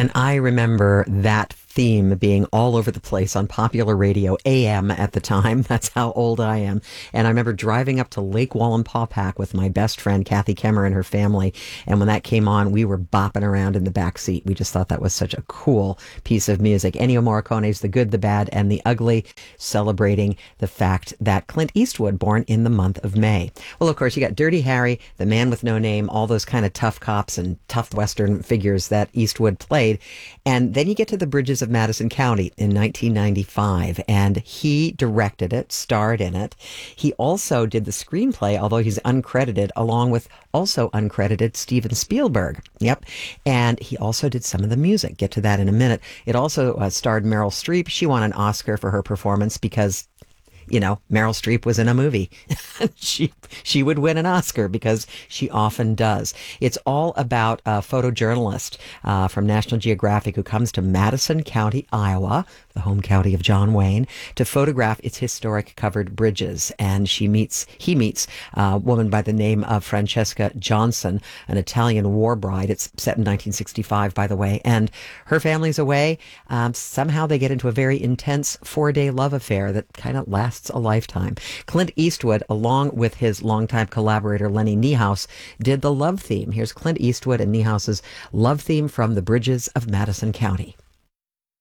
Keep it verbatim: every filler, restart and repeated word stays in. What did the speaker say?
And I remember that theme being all over the place on popular radio, A M at the time. That's how old I am. And I remember driving up to Lake Wallenpaupack with my best friend, Kathy Kemmer, and her family. And when that came on, we were bopping around in the back seat. We just thought that was such a cool piece of music. Ennio Morricone's The Good, the Bad, and the Ugly, celebrating the fact that Clint Eastwood, born in the month of May. Well, of course, you got Dirty Harry, The Man with No Name, all those kind of tough cops and tough Western figures that Eastwood played. And then you get to The Bridges of Madison County in nineteen ninety-five, and he directed it, starred in it. He also did the screenplay, although he's uncredited, along with also uncredited Steven Spielberg. Yep. And he also did some of the music. Get to that in a minute. It also uh, starred Meryl Streep. She won an Oscar for her performance because, you know, Meryl Streep was in a movie. she she would win an Oscar because she often does. It's all about a photojournalist uh, from National Geographic who comes to Madison County, Iowa, the home county of John Wayne, to photograph its historic covered bridges. And she meets, he meets a woman by the name of Francesca Johnson, an Italian war bride. It's set in nineteen sixty-five, by the way. And her family's away. Um, somehow they get into a very intense four-day love affair that kind of lasts a lifetime. Clint Eastwood, along with his longtime collaborator Lenny Niehaus, did the love theme. Here's Clint Eastwood and Niehaus's love theme from The Bridges of Madison County.